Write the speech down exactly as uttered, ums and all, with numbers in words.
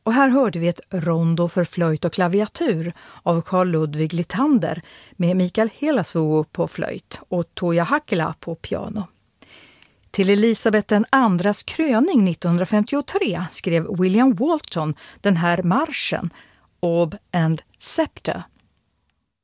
Och här hörde vi ett rondo för flöjt och klaviatur av Carl Ludwig Littander med Mikael Helasvuo på flöjt och Toja Hakkila på piano. Till Elisabeth den andras kröning nittonhundrafemtiotre skrev William Walton den här marschen, Orb and Scepter.